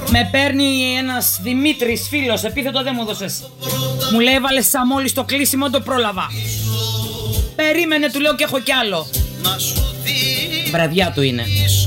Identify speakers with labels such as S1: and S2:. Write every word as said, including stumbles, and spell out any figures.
S1: Με παίρνει ένας Δημήτρης φίλος, επίθετο δεν μου έδωσες. Μου λέει έβαλε σαμόλι στο κλείσιμο, το πρόλαβα. Περίμενε, του λέω και έχω κι άλλο. Βραδιά του είναι.